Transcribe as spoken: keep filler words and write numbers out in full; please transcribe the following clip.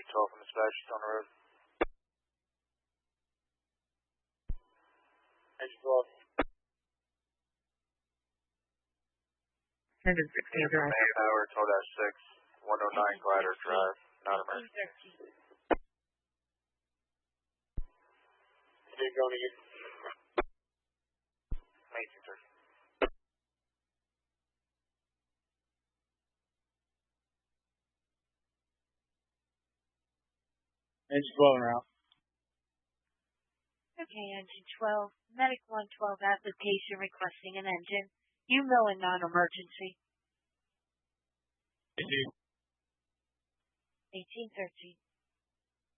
twelve from dispatch, it's on the road. Engine twelve. Engine sixteen, drive. Manpower, twelve dash six, one oh nine Glider Drive, not emergency. Keep going again. eighteen thirteen. Engine twelve en route. Okay, engine twelve, medic one twelve application requesting an engine. U M O and non-emergency. eighteen thirteen.